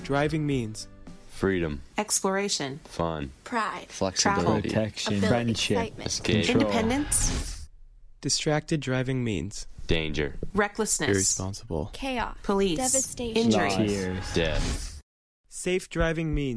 Driving means freedom, exploration, fun, pride, flexibility, protection, ability, friendship, excitement, escape, control, independence, distracted driving means danger, recklessness, irresponsible. chaos, police, devastation, injury, tears, death. Safe driving means